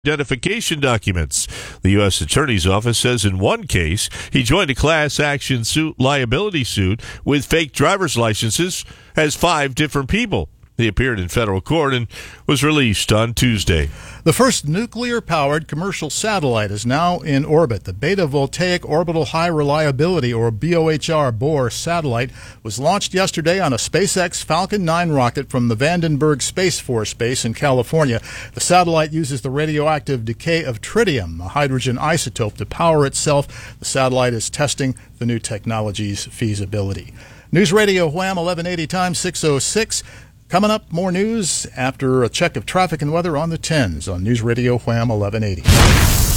identification documents. The U.S. Attorney's Office says in one case, he joined a class action liability suit with fake driver's licenses as 5 different people. He appeared in federal court and was released on Tuesday. The first nuclear-powered commercial satellite is now in orbit. The Beta Voltaic Orbital High Reliability, or BOHR, Bohr satellite was launched yesterday on a SpaceX Falcon 9 rocket from the Vandenberg Space Force Base in California. The satellite uses the radioactive decay of tritium, a hydrogen isotope, to power itself. The satellite is testing the new technology's feasibility. News Radio Wham, 1180 times 606. Coming up, more news after a check of traffic and weather on the 10s on News Radio Wham 1180.